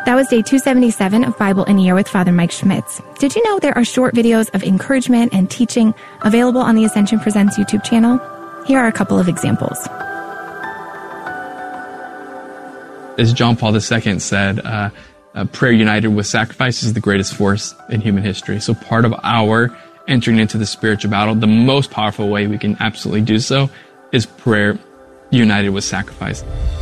That was day 277 of Bible in a Year with Father Mike Schmitz. Did you know there are short videos of encouragement and teaching available on the Ascension Presents YouTube channel? Here are a couple of examples. As John Paul II said, prayer united with sacrifice is the greatest force in human history. So part of our entering into the spiritual battle, the most powerful way we can absolutely do so is prayer united with sacrifice.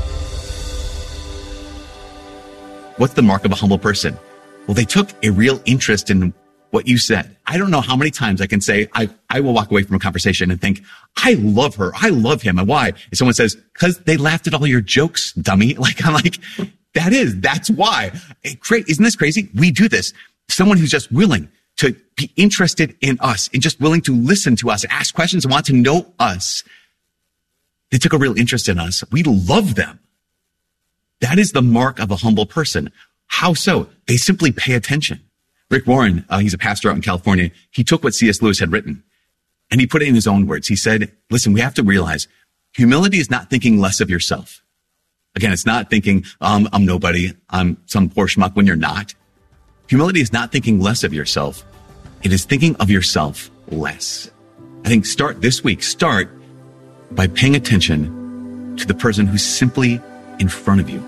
What's the mark of a humble person? Well, they took a real interest in what you said. I don't know how many times I can say, I will walk away from a conversation and think, I love her. I love him. And why? If someone says, because they laughed at all your jokes, dummy. I'm like, that's why. Great. Isn't this crazy? We do this. Someone who's just willing to be interested in us and just willing to listen to us, and ask questions and want to know us. They took a real interest in us. We love them. That is the mark of a humble person. How so? They simply pay attention. Rick Warren, he's a pastor out in California. He took what C.S. Lewis had written and he put it in his own words. He said, listen, we have to realize humility is not thinking less of yourself. Again, it's not thinking, I'm nobody. I'm some poor schmuck when you're not. Humility is not thinking less of yourself. It is thinking of yourself less. I think start by paying attention to the person who's simply in front of you.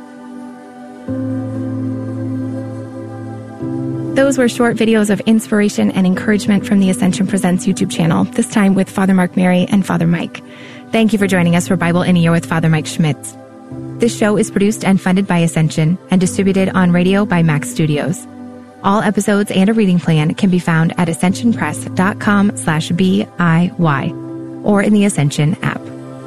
Those were short videos of inspiration and encouragement from the Ascension Presents YouTube channel, this time with Father Mark Mary and Father Mike. Thank you for joining us for Bible in a Year with Father Mike Schmitz. This show is produced and funded by Ascension and distributed on radio by Max Studios. All episodes and a reading plan can be found at ascensionpress.com/BIY or in the Ascension app.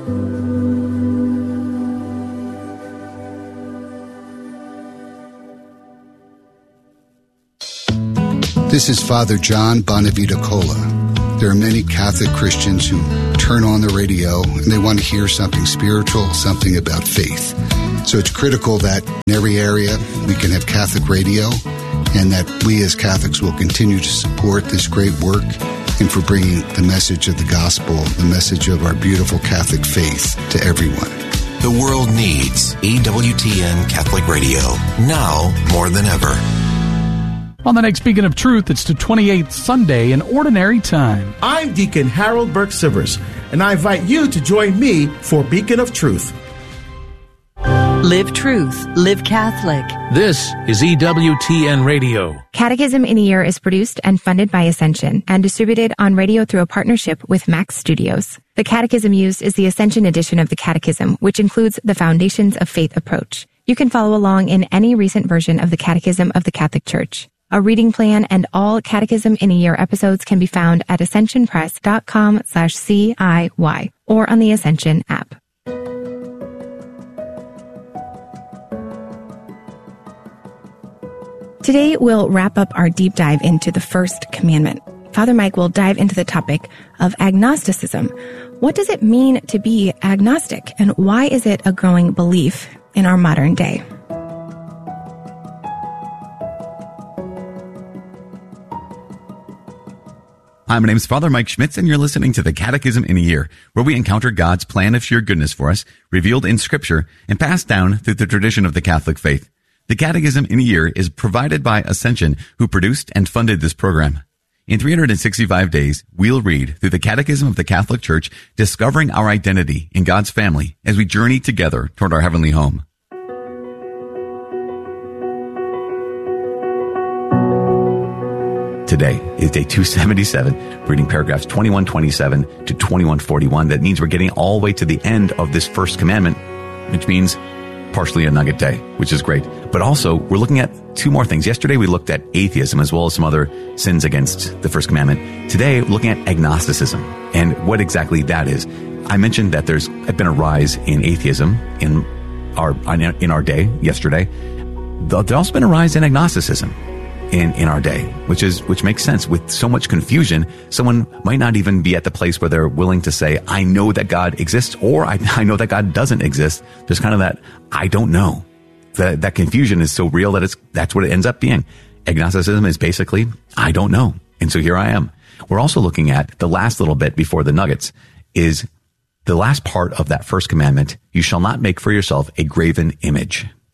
This is Father John Bonavita Cola. There are many Catholic Christians who turn on the radio and they want to hear something spiritual, something about faith. So it's critical that in every area we can have Catholic radio and that we as Catholics will continue to support this great work and for bringing the message of the gospel, the message of our beautiful Catholic faith to everyone. The world needs EWTN Catholic Radio, now more than ever. On the next Beacon of Truth, it's the 28th Sunday in Ordinary Time. I'm Deacon Harold Burke-Sivers, and I invite you to join me for Beacon of Truth. Live truth. Live Catholic. This is EWTN Radio. Catechism in a Year is produced and funded by Ascension and distributed on radio through a partnership with Max Studios. The catechism used is the Ascension edition of the Catechism, which includes the Foundations of Faith approach. You can follow along in any recent version of the Catechism of the Catholic Church. A reading plan and all Catechism in a Year episodes can be found at ascensionpress.com/CIY or on the Ascension app. Today, we'll wrap up our deep dive into the first commandment. Father Mike will dive into the topic of agnosticism. What does it mean to be agnostic, and why is it a growing belief in our modern day? Hi, my name is Father Mike Schmitz, and you're listening to the Catechism in a Year, where we encounter God's plan of sheer goodness for us, revealed in Scripture, and passed down through the tradition of the Catholic faith. The Catechism in a Year is provided by Ascension, who produced and funded this program. In 365 days, we'll read through the Catechism of the Catholic Church, discovering our identity in God's family as we journey together toward our heavenly home. Today is day 277, reading paragraphs 2127 to 2141. That means we're getting all the way to the end of this first commandment, which means partially a nugget day, which is great. But also, we're looking at two more things. Yesterday, we looked at atheism as well as some other sins against the first commandment. Today, we're looking at agnosticism and what exactly that is. I mentioned that there's been a rise in atheism in our day, yesterday. There's also been a rise in agnosticism in our day, which makes sense. With so much confusion, someone might not even be at the place where they're willing to say, I know that God exists, or I know that God doesn't exist. There's kind of that, I don't know. That confusion is so real that that's what it ends up being. Agnosticism is basically, I don't know. And so here I am. We're also looking at the last little bit before the nuggets is the last part of that first commandment. You shall not make for yourself a graven image.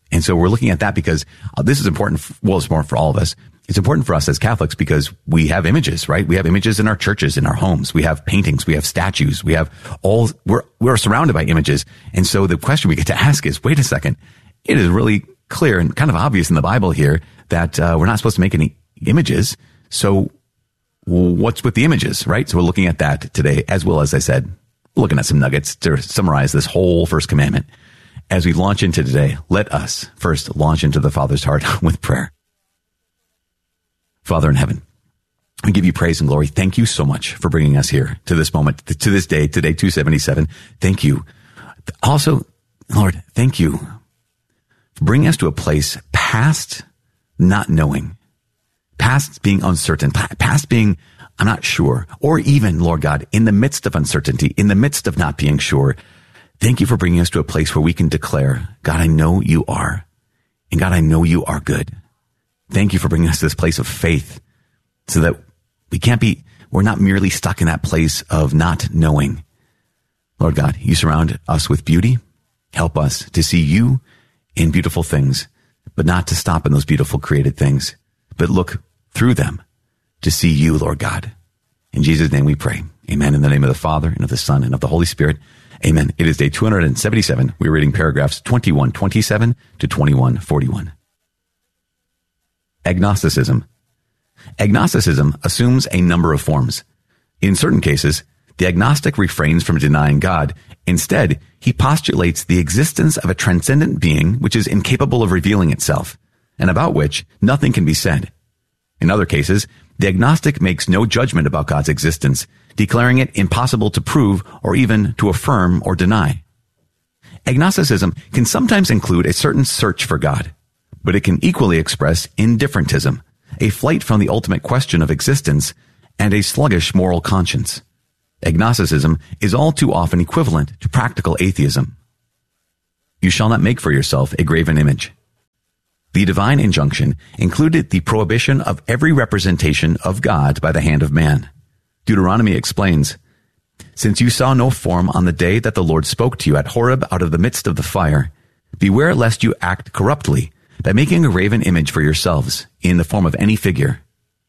And so we're looking at that because this is important. Well, it's important for all of us. It's important for us as Catholics because we have images, right? We have images in our churches, in our homes. We have paintings. We have statues. We have we're surrounded by images. And so the question we get to ask is, wait a second. It is really clear and kind of obvious in the Bible here that we're not supposed to make any images. So what's with the images, right? So we're looking at that today, as well as I said, looking at some nuggets to summarize this whole first commandment. As we launch into today, let us first launch into the Father's heart with prayer. Father in heaven, we give you praise and glory. Thank you so much for bringing us here to this moment, to this day, today 277. Thank you. Also, Lord, thank you for bringing us to a place past not knowing, past being uncertain, past being, I'm not sure, or even, Lord God, in the midst of uncertainty, in the midst of not being sure. Thank you for bringing us to a place where we can declare, God, I know you are, and God, I know you are good. Thank you for bringing us to this place of faith so that we're not merely stuck in that place of not knowing. Lord God, you surround us with beauty. Help us to see you in beautiful things, but not to stop in those beautiful created things, but look through them to see you, Lord God. In Jesus' name we pray. Amen. In the name of the Father and of the Son and of the Holy Spirit. Amen. It is day 277. We're reading paragraphs 2127 to 2141. Agnosticism. Agnosticism assumes a number of forms. In certain cases, the agnostic refrains from denying God. Instead, he postulates the existence of a transcendent being which is incapable of revealing itself, and about which nothing can be said. In other cases, the agnostic makes no judgment about God's existence, declaring it impossible to prove or even to affirm or deny. Agnosticism can sometimes include a certain search for God, but it can equally express indifferentism, a flight from the ultimate question of existence, and a sluggish moral conscience. Agnosticism is all too often equivalent to practical atheism. You shall not make for yourself a graven image. The divine injunction included the prohibition of every representation of God by the hand of man. Deuteronomy explains, since you saw no form on the day that the Lord spoke to you at Horeb out of the midst of the fire, beware lest you act corruptly by making a graven image for yourselves in the form of any figure.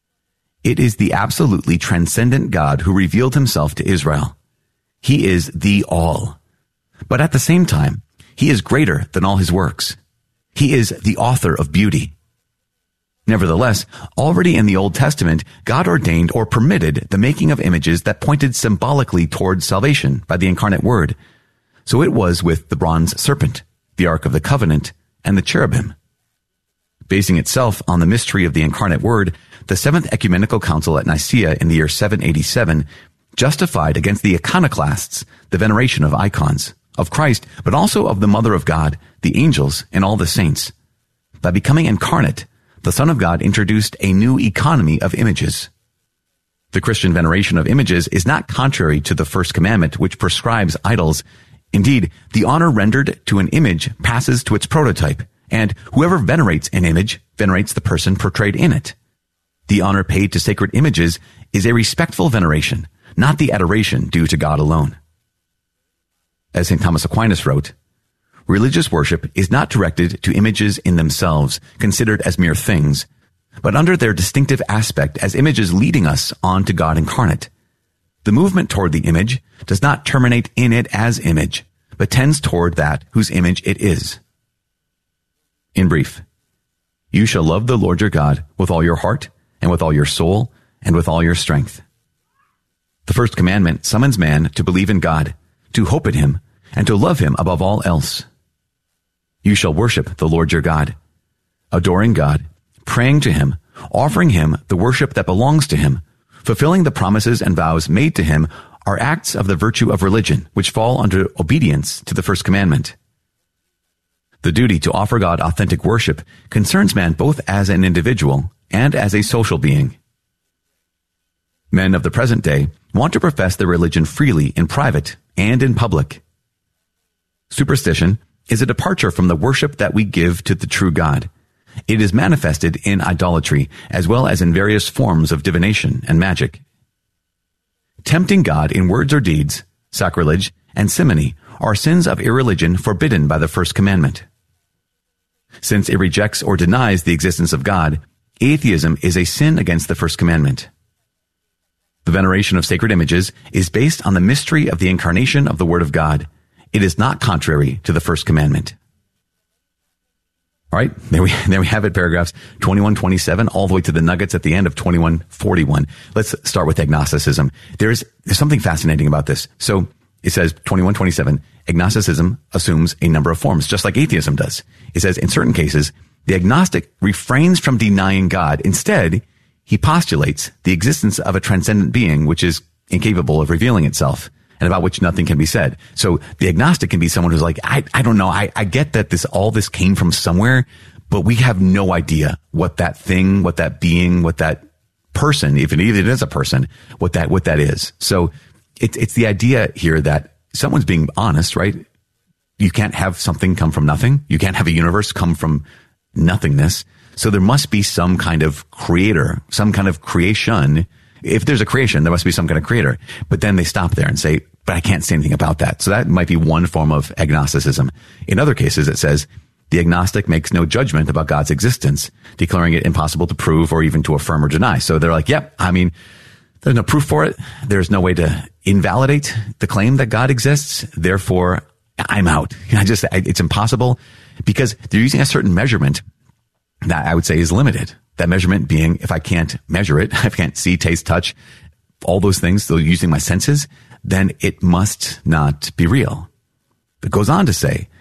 It is the absolutely transcendent God who revealed himself to Israel. He is the all. But at the same time, he is greater than all his works. He is the author of beauty. Nevertheless, already in the Old Testament, God ordained or permitted the making of images that pointed symbolically towards salvation by the incarnate Word. So it was with the bronze serpent, the Ark of the Covenant, and the cherubim. Basing itself on the mystery of the incarnate Word, the Seventh Ecumenical Council at Nicaea in the year 787 justified against the iconoclasts the veneration of icons, of Christ, but also of the Mother of God, the angels, and all the saints. By becoming incarnate, the Son of God introduced a new economy of images. The Christian veneration of images is not contrary to the first commandment, which prescribes idols. Indeed, the honor rendered to an image passes to its prototype, and whoever venerates an image venerates the person portrayed in it. The honor paid to sacred images is a respectful veneration, not the adoration due to God alone. As St. Thomas Aquinas wrote, religious worship is not directed to images in themselves, considered as mere things, but under their distinctive aspect as images leading us on to God incarnate. The movement toward the image does not terminate in it as image, but tends toward that whose image it is. In brief, you shall love the Lord your God with all your heart, and with all your soul, and with all your strength. The first commandment summons man to believe in God, to hope in him, and to love him above all else. You shall worship the Lord your God, adoring God, praying to him, offering him the worship that belongs to him, fulfilling the promises and vows made to him are acts of the virtue of religion, which fall under obedience to the first commandment. The duty to offer God authentic worship concerns man both as an individual and as a social being. Men of the present day want to profess their religion freely in private and in public. Superstition is a departure from the worship that we give to the true God. It is manifested in idolatry as well as in various forms of divination and magic. Tempting God in words or deeds, sacrilege, and simony are sins of irreligion forbidden by the first commandment. Since it rejects or denies the existence of God, atheism is a sin against the first commandment. The veneration of sacred images is based on the mystery of the incarnation of the Word of God. It is not contrary to the first commandment. All right, there we have it, paragraphs 21-27, all the way to the nuggets at the end of 21-41. Let's start with agnosticism. There's something fascinating about this. So it says 21-27, agnosticism assumes a number of forms, just like atheism does. It says in certain cases, the agnostic refrains from denying God. Instead, he postulates the existence of a transcendent being which is incapable of revealing itself and about which nothing can be said. So the agnostic can be someone who's like, I don't know. I get that all this came from somewhere, but we have no idea what that thing, what that being, what that person, if it is a person, what that is. So it's the idea here that someone's being honest, right? You can't have something come from nothing. You can't have a universe come from nothingness. So there must be some kind of creator, some kind of creation. If there's a creation, there must be some kind of creator. But then they stop there and say, but I can't say anything about that. So that might be one form of agnosticism. In other cases, it says the agnostic makes no judgment about God's existence, declaring it impossible to prove or even to affirm or deny. So they're like, yep, I mean, there's no proof for it. There's no way to invalidate the claim that God exists. Therefore, I'm out. It's impossible because they're using a certain measurement that I would say is limited. That measurement being, if I can't measure it, if I can't see, taste, touch, all those things, so using my senses, then it must not be real. It goes on to say,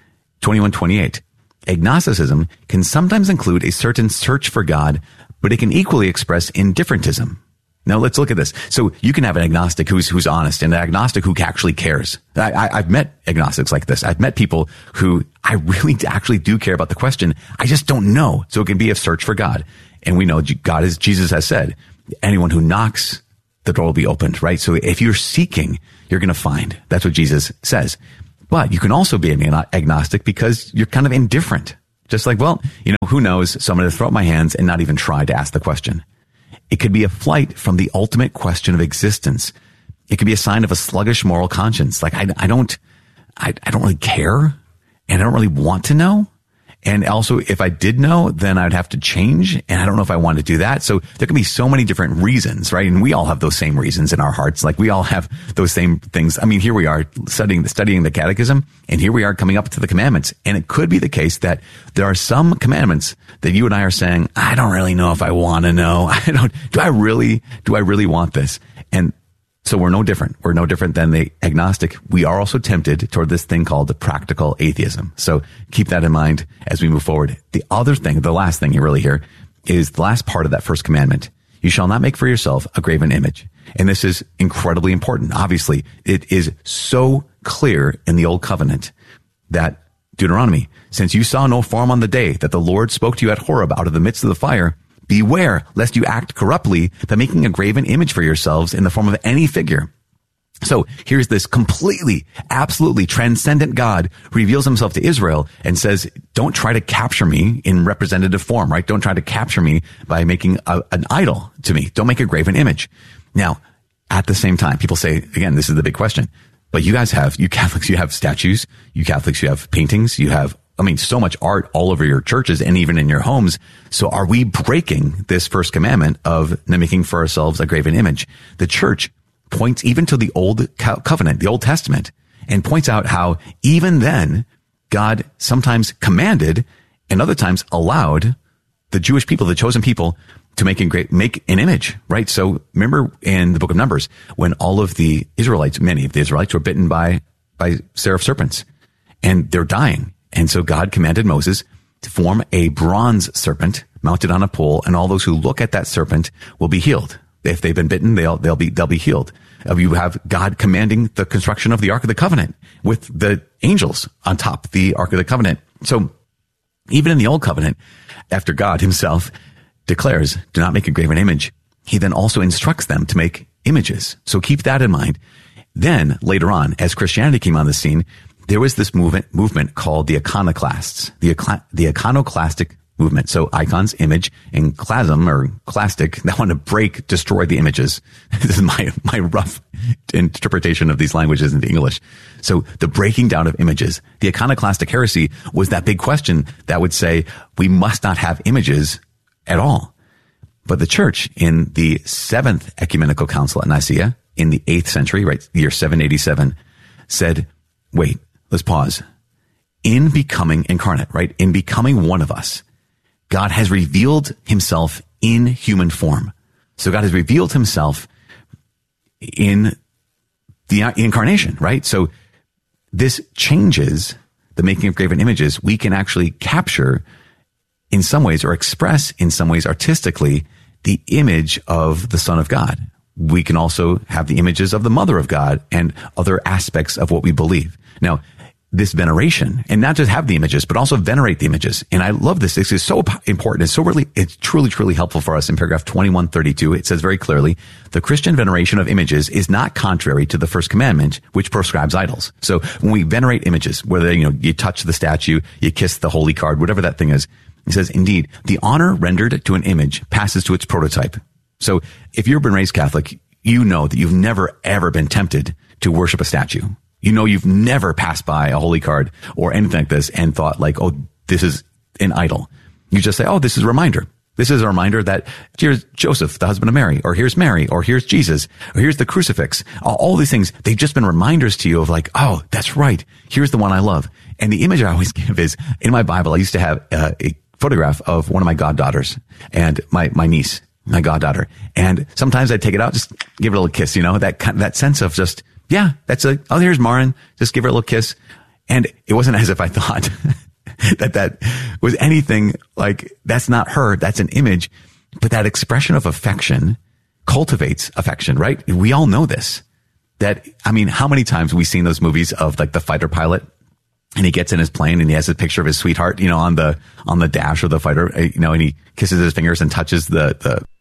21-28, agnosticism can sometimes include a certain search for God, but it can equally express indifferentism. Now let's look at this. So you can have an agnostic who's honest and an agnostic who actually cares. I've met agnostics like this. I've met people who I really actually do care about the question. I just don't know. So it can be a search for God. And we know Jesus has said, anyone who knocks, the door will be opened, right? So if you're seeking, you're going to find. That's what Jesus says. But you can also be an agnostic because you're kind of indifferent. Just like, well, who knows? So I'm going to throw up my hands and not even try to ask the question. It could be a flight from the ultimate question of existence. It could be a sign of a sluggish moral conscience. Like I don't really care and I don't really want to know. And also, if I did know, then I'd have to change. And I don't know if I want to do that. So there can be so many different reasons, right? And we all have those same reasons in our hearts. Like we all have those same things. I mean, here we are studying the catechism, and here we are coming up to the commandments. And it could be the case that there are some commandments that you and I are saying, I don't really know if I want to know. Do I really want this? And so we're no different. We're no different than the agnostic. We are also tempted toward this thing called the practical atheism. So keep that in mind as we move forward. The last thing you really hear is the last part of that first commandment. You shall not make for yourself a graven image. And this is incredibly important. Obviously, it is so clear in the Old Covenant that Deuteronomy, since you saw no form on the day that the Lord spoke to you at Horeb out of the midst of the fire, beware lest you act corruptly by making a graven image for yourselves in the form of any figure. So here's this completely, absolutely transcendent God who reveals himself to Israel and says, don't try to capture me in representative form, right? Don't try to capture me by making an idol to me. Don't make a graven image. Now, at the same time, people say, again, this is the big question, but you Catholics, you have statues, you Catholics, you have paintings, you have so much art all over your churches and even in your homes. So are we breaking this first commandment of not making for ourselves a graven image? The church points even to the Old Covenant, the Old Testament, and points out how even then God sometimes commanded and other times allowed the Jewish people, the chosen people, to make an image, right? So remember in the book of Numbers, when all of the Israelites, many of the Israelites were bitten by seraph serpents and they're dying. And so God commanded Moses to form a bronze serpent mounted on a pole, and all those who look at that serpent will be healed. If they've been bitten, they'll be healed. You have God commanding the construction of the Ark of the Covenant with the angels on top the Ark of the Covenant. So even in the Old Covenant, after God himself declares, do not make a graven image, he then also instructs them to make images. So keep that in mind. Then later on, as Christianity came on the scene, there was this movement called the iconoclasts. The iconoclastic movement. So icons, image, and klasm or clastic, that want to destroy the images. This is my rough interpretation of these languages into English. So the breaking down of images, the iconoclastic heresy was that big question that would say we must not have images at all. But the church in the 7th Ecumenical Council at Nicaea in the 8th century, right, year 787, said, wait, let's pause. In becoming incarnate, right, in becoming one of us, God has revealed himself in human form. So God has revealed himself in the incarnation, right? So this changes the making of graven images. We can actually capture in some ways or express in some ways artistically the image of the Son of God. We can also have the images of the Mother of God and other aspects of what we believe. Now, this veneration, and not just have the images, but also venerate the images. And I love this. This is so important. It's truly, truly helpful for us. In paragraph 2132, it says very clearly, the Christian veneration of images is not contrary to the first commandment, which proscribes idols. So when we venerate images, whether, you touch the statue, you kiss the holy card, whatever that thing is, it says, indeed, the honor rendered to an image passes to its prototype. So if you've been raised Catholic, you know that you've never, ever been tempted to worship a statue. You know, you've never passed by a holy card or anything like this and thought like, oh, this is an idol. You just say, oh, this is a reminder. This is a reminder that here's Joseph, the husband of Mary, or here's Mary, or here's Jesus, or here's the crucifix. All these things, they've just been reminders to you of like, oh, that's right. Here's the one I love. And the image I always give is in my Bible, I used to have a photograph of one of my goddaughters and my niece, my goddaughter. And sometimes I'd take it out, just give it a little kiss, that sense of just, yeah, oh, here's Marin. Just give her a little kiss. And it wasn't as if I thought that was anything like, that's not her. That's an image. But that expression of affection cultivates affection, right? We all know this. How many times have we seen those movies of like the fighter pilot and he gets in his plane and he has a picture of his sweetheart, on the dash of the fighter, and he kisses his fingers and touches the